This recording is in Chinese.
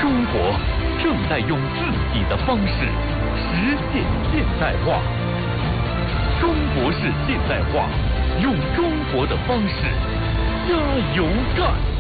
中国正在用自己的方式实现现代化。中国式现代化，用中国的方式加油干！